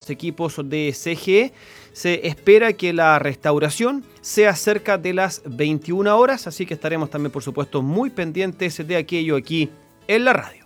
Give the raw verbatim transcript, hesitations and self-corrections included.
los equipos de C G E. Se espera que la restauración sea cerca de las veintiuna horas, así que estaremos también, por supuesto, muy pendientes de aquello aquí en la radio.